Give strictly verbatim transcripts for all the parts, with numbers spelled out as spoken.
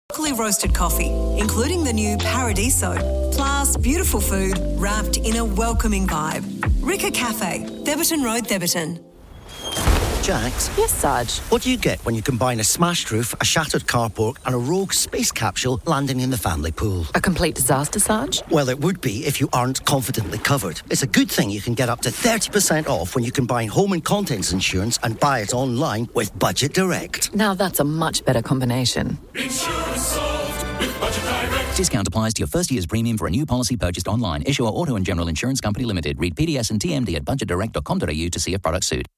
Locally roasted coffee, including the new Paradiso, plus beautiful food wrapped in a welcoming vibe. Rika Cafe, Theberton Road, Theberton. Jax? Yes, Sarge? What do you get when you combine a smashed roof, a shattered carport and a rogue space capsule landing in the family pool? A complete disaster, Sarge? Well, it would be if you aren't confidently covered. It's a good thing you can get up to thirty percent off when you combine home and contents insurance and buy it online with Budget Direct. Now that's a much better combination. Insurance solved with Budget Direct. Discount applies to your first year's premium for a new policy purchased online. Issuer Auto and General Insurance Company Limited. Read P D S and T M D at budget direct dot com dot a u to see if products suit.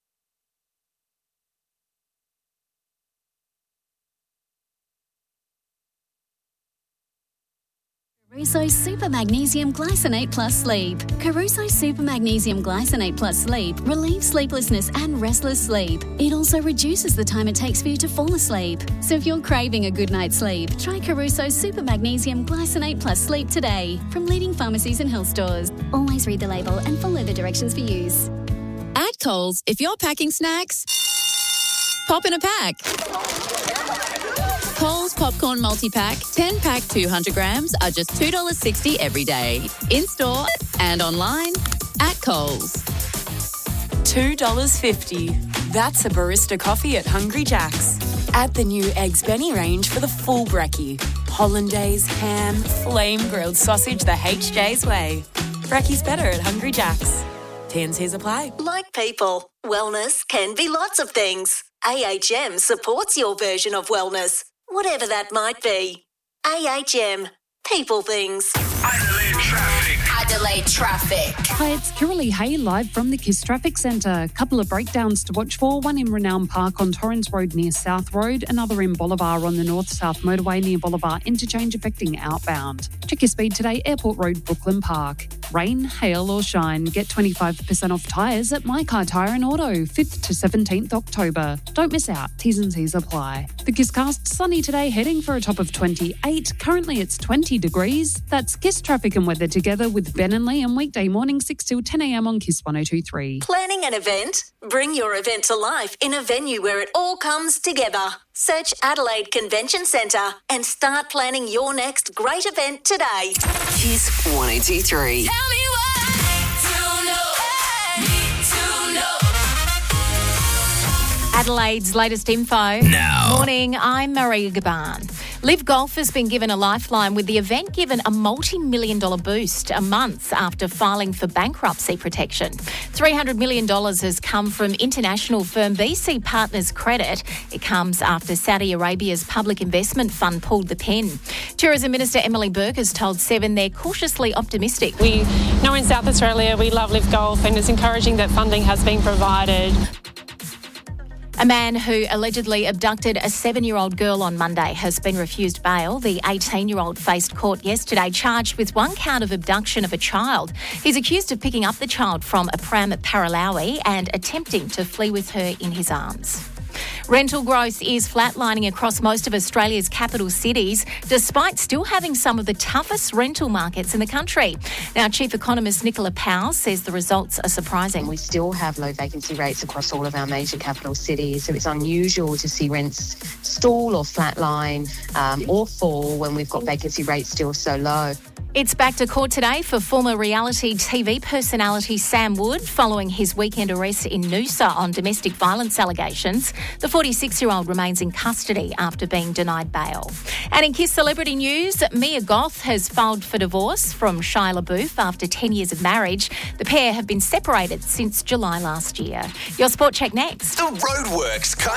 Caruso Super Magnesium Glycinate Plus Sleep. Caruso Super Magnesium Glycinate Plus Sleep relieves sleeplessness and restless sleep. It also reduces the time it takes for you to fall asleep. So if you're craving a good night's sleep, try Caruso Super Magnesium Glycinate Plus Sleep today from leading pharmacies and health stores. Always read the label and follow the directions for use. At Coles, if you're packing snacks, pop in a pack. Coles Popcorn Multi-Pack, ten pack two hundred grams are just two dollars sixty every day. In-store and online at Coles. two dollars fifty. That's a barista coffee at Hungry Jack's. Add the new Eggs Benny range for the full brekkie. Hollandaise, ham, flame-grilled sausage the H J's way. Brekkie's better at Hungry Jack's. T and C's apply. Like people, wellness can be lots of things. A H M supports your version of wellness, whatever that might be. A H M, people things. Adelaide traffic. Adelaide traffic. Hi, it's Kiralee Hay live from the KISS Traffic Centre. Couple of breakdowns to watch for, one in Renown Park on Torrens Road near South Road, another in Bolivar on the north-south motorway near Bolivar interchange affecting outbound. Check your speed today, Airport Road, Brooklyn Park. Rain, hail or shine, get twenty-five percent off tyres at My Car Tyre and Auto, fifth to seventeenth October. Don't miss out, T's and C's apply. The KISScast, sunny today, heading for a top of twenty-eight. Currently it's twenty degrees. That's KISS traffic and weather together with Ben and Liam, weekday morning six till ten a.m. on KISS one oh two point three. Planning an event? Bring your event to life in a venue where it all comes together. Search Adelaide Convention Centre and start planning your next great event today. KISS one oh two point three. Tell me why. To know. Need to know. Adelaide's latest info. Now. Morning, I'm Maria Gaban. Live Golf has been given a lifeline with the event given a multi-million dollar boost a month after filing for bankruptcy protection. three hundred million dollars has come from international firm B C Partners Credit. It comes after Saudi Arabia's public investment fund pulled the pin. Tourism Minister Emily Burke has told Seven they're cautiously optimistic. We know in South Australia we love Live Golf and it's encouraging that funding has been provided. A man who allegedly abducted a seven-year-old girl on Monday has been refused bail. The eighteen-year-old faced court yesterday charged with one count of abduction of a child. He's accused of picking up the child from a pram at Paralawi and attempting to flee with her in his arms. Rental growth is flatlining across most of Australia's capital cities, despite still having some of the toughest rental markets in the country. Now, Chief Economist Nicola Powell says the results are surprising. We still have low vacancy rates across all of our major capital cities, so it's unusual to see rents stall or flatline um, or fall when we've got vacancy rates still so low. It's back to court today for former reality T V personality Sam Wood following his weekend arrest in Noosa on domestic violence allegations. The forty-six-year-old remains in custody after being denied bail. And in KISS celebrity news, Mia Goth has filed for divorce from Shia LaBeouf after ten years of marriage. The pair have been separated since July last year. Your Sport Check next. The Roadworks